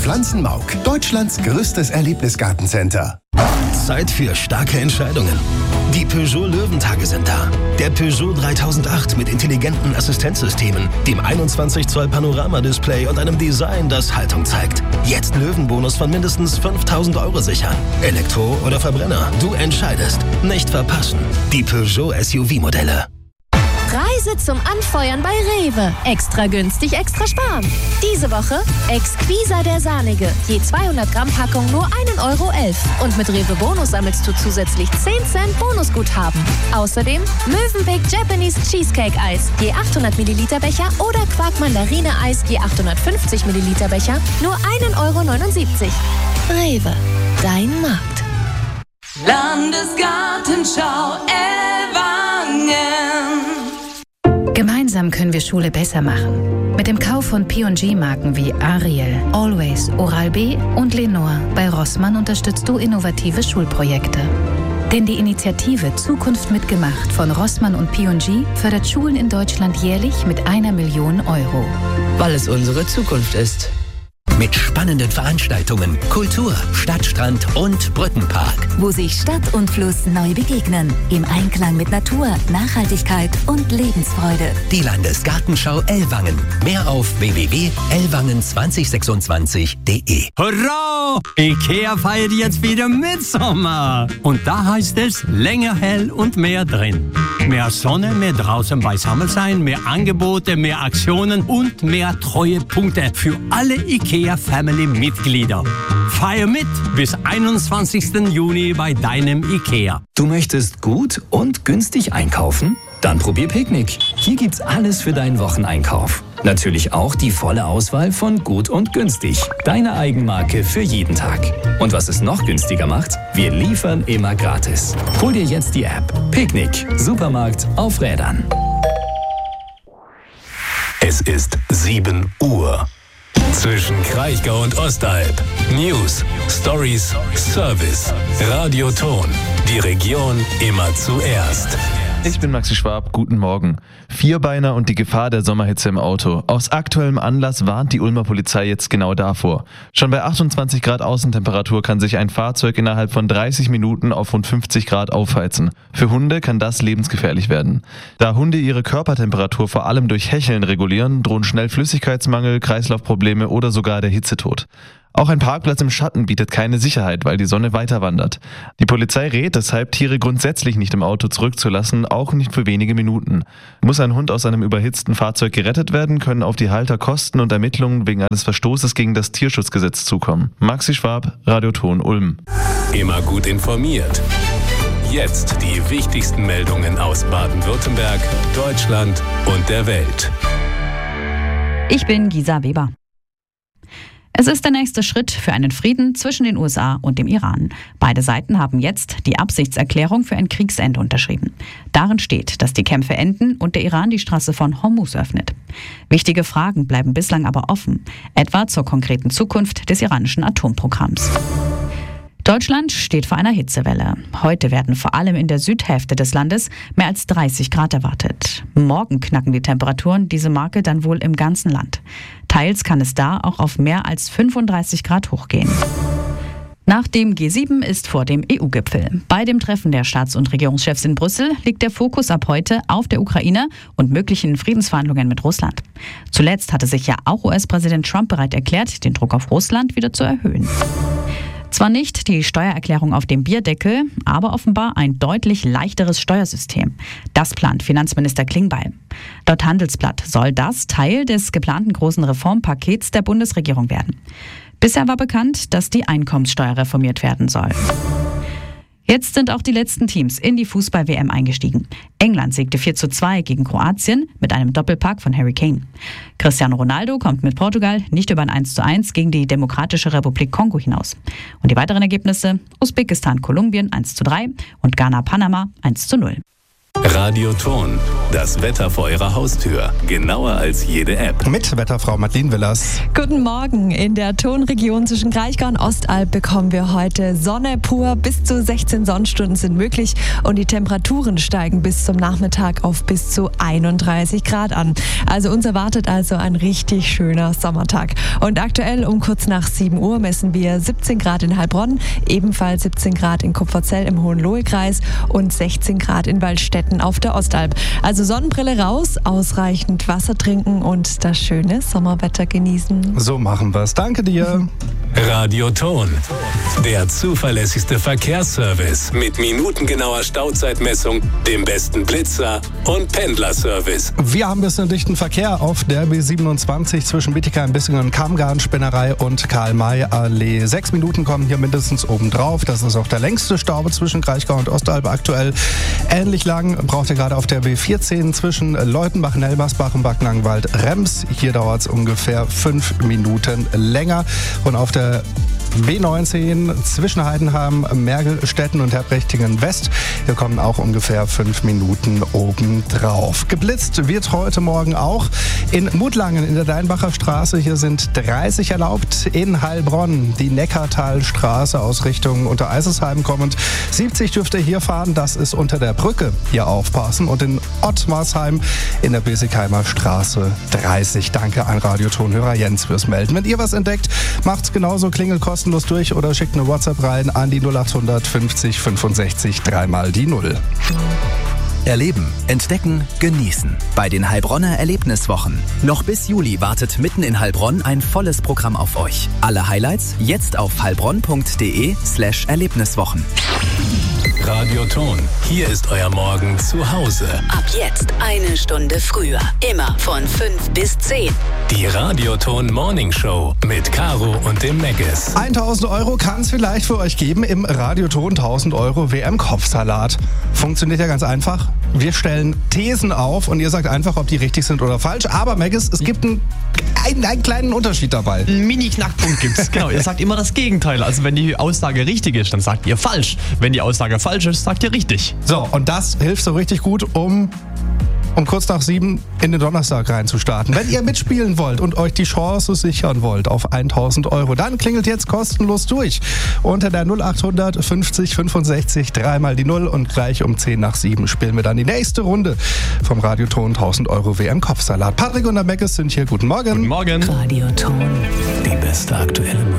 Pflanzenmauk, Deutschlands größtes Erlebnisgartencenter. Zeit für starke Entscheidungen. Die Peugeot Löwentage sind da. Der Peugeot 3008 mit intelligenten Assistenzsystemen, dem 21 Zoll Panoramadisplay und einem Design, das Haltung zeigt. Jetzt Löwenbonus von mindestens 5.000 € sichern. Elektro oder Verbrenner, du entscheidest. Nicht verpassen. Die Peugeot SUV-Modelle. Preise zum Anfeuern bei Rewe. Extra günstig, extra sparen. Diese Woche Exquisa der Sahnige. Je 200 Gramm Packung nur 1,11 €. Und mit Rewe Bonus sammelst du zusätzlich 10 Cent Bonusguthaben. Außerdem Mövenpick Japanese Cheesecake Eis. Je 800 Milliliter Becher oder Quark Mandarine Eis. Je 850 Milliliter Becher. Nur 1,79 €. Rewe. Dein Markt. Landesgartenschau Ellwangen. Gemeinsam können wir Schule besser machen. Mit dem Kauf von P&G-Marken wie Ariel, Always, Oral-B und Lenore bei Rossmann unterstützt du innovative Schulprojekte. Denn die Initiative Zukunft mitgemacht von Rossmann und P&G fördert Schulen in Deutschland jährlich mit 1 Million €. Weil es unsere Zukunft ist. Mit spannenden Veranstaltungen, Kultur, Stadtstrand und Brückenpark. Wo sich Stadt und Fluss neu begegnen. Im Einklang mit Natur, Nachhaltigkeit und Lebensfreude. Die Landesgartenschau Ellwangen. Mehr auf www.ellwangen2026.de. Hurra! IKEA feiert jetzt wieder Mitsommer. Und da heißt es länger hell und mehr drin. Mehr Sonne, mehr draußen beisammen sein, mehr Angebote, mehr Aktionen und mehr Treuepunkte für alle IKEA-Family-Mitglieder. Feier mit bis 21. Juni bei deinem IKEA. Du möchtest gut und günstig einkaufen? Dann probier Picknick. Hier gibt's alles für deinen Wocheneinkauf. Natürlich auch die volle Auswahl von Gut und Günstig. Deine Eigenmarke für jeden Tag. Und was es noch günstiger macht? Wir liefern immer gratis. Hol dir jetzt die App. Picknick. Supermarkt auf Rädern. Es ist 7 Uhr. Zwischen Kraichgau und Ostalb. News, Stories, Service. Radio Ton. Die Region immer zuerst. Ich bin Maxi Schwab, guten Morgen. Vierbeiner und die Gefahr der Sommerhitze im Auto. Aus aktuellem Anlass warnt die Ulmer Polizei jetzt genau davor. Schon bei 28 Grad Außentemperatur kann sich ein Fahrzeug innerhalb von 30 Minuten auf rund 50 Grad aufheizen. Für Hunde kann das lebensgefährlich werden. Da Hunde ihre Körpertemperatur vor allem durch Hecheln regulieren, drohen schnell Flüssigkeitsmangel, Kreislaufprobleme oder sogar der Hitzetod. Auch ein Parkplatz im Schatten bietet keine Sicherheit, weil die Sonne weiter wandert. Die Polizei rät deshalb, Tiere grundsätzlich nicht im Auto zurückzulassen, auch nicht für wenige Minuten. Muss ein Hund aus einem überhitzten Fahrzeug gerettet werden, können auf die Halter Kosten und Ermittlungen wegen eines Verstoßes gegen das Tierschutzgesetz zukommen. Maxi Schwab, Radio Ton Ulm. Immer gut informiert. Jetzt die wichtigsten Meldungen aus Baden-Württemberg, Deutschland und der Welt. Ich bin Gisa Weber. Es ist der nächste Schritt für einen Frieden zwischen den USA und dem Iran. Beide Seiten haben jetzt die Absichtserklärung für ein Kriegsende unterschrieben. Darin steht, dass die Kämpfe enden und der Iran die Straße von Hormuz öffnet. Wichtige Fragen bleiben bislang aber offen, etwa zur konkreten Zukunft des iranischen Atomprogramms. Deutschland steht vor einer Hitzewelle. Heute werden vor allem in der Südhälfte des Landes mehr als 30 Grad erwartet. Morgen knacken die Temperaturen diese Marke dann wohl im ganzen Land. Teils kann es da auch auf mehr als 35 Grad hochgehen. Nach dem G7 ist vor dem EU-Gipfel. Bei dem Treffen der Staats- und Regierungschefs in Brüssel liegt der Fokus ab heute auf der Ukraine und möglichen Friedensverhandlungen mit Russland. Zuletzt hatte sich ja auch US-Präsident Trump bereit erklärt, den Druck auf Russland wieder zu erhöhen. Zwar nicht die Steuererklärung auf dem Bierdeckel, aber offenbar ein deutlich leichteres Steuersystem. Das plant Finanzminister Klingbeil. Laut Handelsblatt soll das Teil des geplanten großen Reformpakets der Bundesregierung werden. Bisher war bekannt, dass die Einkommenssteuer reformiert werden soll. Jetzt sind auch die letzten Teams in die Fußball-WM eingestiegen. England siegte 4:2 gegen Kroatien mit einem Doppelpack von Harry Kane. Cristiano Ronaldo kommt mit Portugal nicht über ein 1:1 gegen die Demokratische Republik Kongo hinaus. Und die weiteren Ergebnisse: Usbekistan-Kolumbien 1:3 und Ghana-Panama 1:0. Radioton, das Wetter vor Ihrer Haustür. Genauer als jede App. Mit Wetterfrau Madeleine Willers. Guten Morgen. In der Tonregion zwischen Kraichgau und Ostalb bekommen wir heute Sonne pur. Bis zu 16 Sonnenstunden sind möglich und die Temperaturen steigen bis zum Nachmittag auf bis zu 31 Grad an. Also uns erwartet also ein richtig schöner Sommertag. Und aktuell um kurz nach 7 Uhr messen wir 17 Grad in Heilbronn, ebenfalls 17 Grad in Kupferzell im Hohenlohe-Kreis und 16 Grad in Waldstätten auf der Ostalb. Also Sonnenbrille raus, ausreichend Wasser trinken und das schöne Sommerwetter genießen. So machen wir's. Danke dir. Radioton, der zuverlässigste Verkehrsservice mit minutengenauer Stauzeitmessung, dem besten Blitzer und Pendlerservice. Wir haben ein bisschen dichten Verkehr auf der B27 zwischen Bietigheim, Bissingen, Kammgarn-Spinnerei und Karl-May-Allee. 6 Minuten kommen hier mindestens obendrauf. Das ist auch der längste Stau zwischen Kraichgau und Ostalb aktuell. Ähnlich lang braucht ihr gerade auf der B14 zwischen Leutenbach, Nelmersbach und Backnangwald-Rems. Hier dauert es ungefähr 5 Minuten länger. Und auf der B19 zwischen Heidenheim, Mergelstetten und Herbrechtingen West. Hier kommen auch ungefähr 5 Minuten obendrauf. Geblitzt wird heute Morgen auch in Mutlangen in der Deinbacher Straße. Hier sind 30 erlaubt. In Heilbronn die Neckartalstraße aus Richtung Untereisesheim kommend. 70 dürft ihr hier fahren. Das ist unter der Brücke. Hier aufpassen. Und in Ottmarsheim in der Besigheimer Straße 30. Danke an Radiotonhörer Jens fürs Melden. Wenn ihr was entdeckt, macht's genauso. Klingelt kostenlos durch oder schickt eine WhatsApp rein an die 0800 50 65 3 mal die 0. Erleben, entdecken, genießen. Bei den Heilbronner Erlebniswochen. Noch bis Juli wartet mitten in Heilbronn ein volles Programm auf euch. Alle Highlights jetzt auf heilbronn.de/Erlebniswochen. Radioton, hier ist euer Morgen zu Hause. Ab jetzt 1 Stunde früher. Immer von 5 bis 10. Die Radioton Morning Show mit Caro und dem Meggis. 1.000 Euro kann es vielleicht für euch geben im Radioton 1.000 Euro WM-Kopfsalat. Funktioniert ja ganz einfach. Wir stellen Thesen auf und ihr sagt einfach, ob die richtig sind oder falsch. Aber Meggis, es gibt einen kleinen Unterschied dabei. Einen Mini-Knackpunkt gibt's. Genau, ihr sagt immer das Gegenteil. Also wenn die Aussage richtig ist, dann sagt ihr falsch. Wenn die Aussage falsch ist, sagt ihr richtig. So, und das hilft so richtig gut, um kurz nach 7 in den Donnerstag reinzustarten. Wenn ihr mitspielen wollt und euch die Chance sichern wollt auf 1.000 Euro, dann klingelt jetzt kostenlos durch. Unter der 0800 50 65 3 mal die 0 und gleich um 10 nach 7 spielen wir dann die nächste Runde vom Radioton 1.000 Euro WM-Kopfsalat. Patrick und der Meggis sind hier. Guten Morgen. Guten Morgen. Radioton. Die beste aktuelle